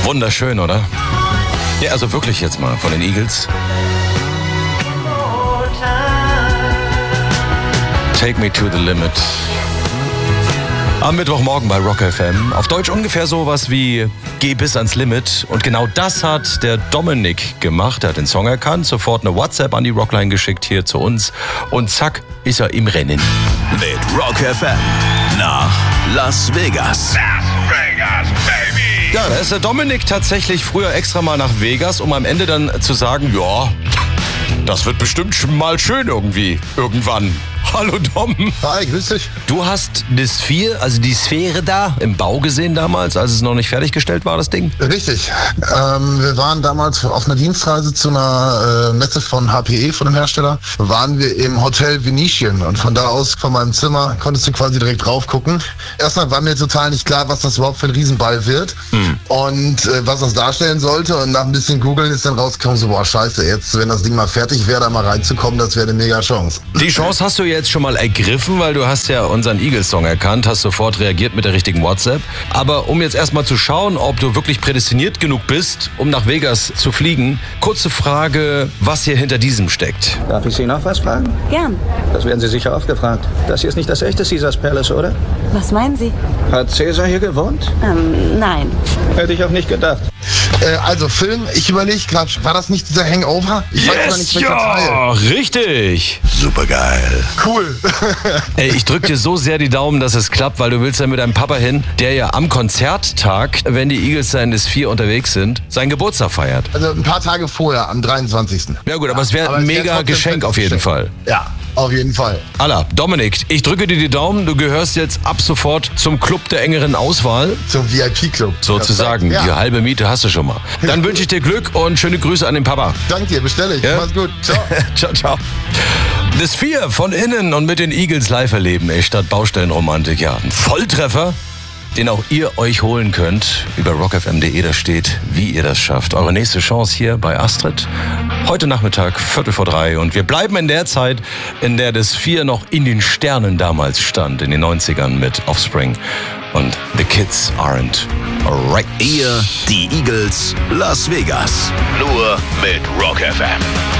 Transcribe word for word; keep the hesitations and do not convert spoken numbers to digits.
Wunderschön, oder? Ja, also wirklich jetzt mal von den Eagles. Take me to the limit. Am Mittwochmorgen bei Rock F M. Auf Deutsch ungefähr sowas wie Geh bis ans Limit. Und genau das hat der Dominik gemacht. Er hat den Song erkannt, sofort eine WhatsApp an die Rockline geschickt hier zu uns. Und zack, ist er im Rennen. Mit Rock F M nach Las Vegas. Las Vegas, baby! Ja, da ist der Dominik tatsächlich früher extra mal nach Vegas, um am Ende dann zu sagen, ja, das wird bestimmt mal schön irgendwie, irgendwann. Hallo Dom. Hi, grüß dich. Du hast die Sphäre, also die Sphäre da im Bau gesehen damals, als es noch nicht fertiggestellt war, das Ding? Richtig. Ähm, wir waren damals auf einer Dienstreise zu einer äh, Messe von H P E, von dem Hersteller. Waren wir im Hotel Venetian und von da aus, von meinem Zimmer, konntest du quasi direkt drauf gucken. Erstmal war mir total nicht klar, was das überhaupt für ein Riesenball wird hm. und äh, was das darstellen sollte. Und nach ein bisschen Googeln ist dann rausgekommen, so boah, scheiße, jetzt, wenn das Ding mal fertig wäre, da mal reinzukommen, das wäre eine mega Chance. Die Chance hast du jetzt schon mal ergriffen, weil du hast ja unseren Eagles-Song erkannt, hast sofort reagiert mit der richtigen WhatsApp. Aber um jetzt erstmal zu schauen, ob du wirklich prädestiniert genug bist, um nach Vegas zu fliegen, kurze Frage, was hier hinter diesem steckt. Darf ich Sie noch was fragen? Gern. Das werden Sie sicher oft gefragt. Das hier ist nicht das echte Caesars Palace, oder? Was meinen Sie? Hat Caesar hier gewohnt? Ähm, nein. Hätte ich auch nicht gedacht. Äh, also Film, ich überlege gerade, war das nicht dieser Hangover? Ich yes, weiß gar nicht, welcher ja, Teil. richtig. Supergeil. Cool. Ey, ich drück dir so sehr die Daumen, dass es klappt, weil du willst ja mit deinem Papa hin, der ja am Konzerttag, wenn die Eagles da in das vier unterwegs sind, seinen Geburtstag feiert. Also ein paar Tage vorher, am dreiundzwanzigsten Ja gut, aber es wäre Aber ein es wär mega trotzdem Geschenk ein auf jeden Geschenk. Fall. Ja, auf jeden Fall. Alla, Dominik, ich drücke dir die Daumen, du gehörst jetzt ab sofort zum Club der engeren Auswahl. Zum V I P-Club. Sozusagen, Ja. die halbe Miete hast du schon mal. Dann wünsche ich dir Glück und schöne Grüße an den Papa. Danke dir, bestelle ich. Ja? Mach's gut. Ciao. Ciao, ciao. Das vier von innen und mit den Eagles live erleben, ey, statt Baustellenromantik, ja. Ein Volltreffer, den auch ihr euch holen könnt. Über rock f m punkt de, da steht, wie ihr das schafft. Eure nächste Chance hier bei Astrid. Heute Nachmittag, Viertel vor drei. Und wir bleiben in der Zeit, in der das vier noch in den Sternen damals stand, in den neunzigern mit Offspring. Und The Kids Aren't Alright. Ihr, die Eagles, Las Vegas. Nur mit Rock F M.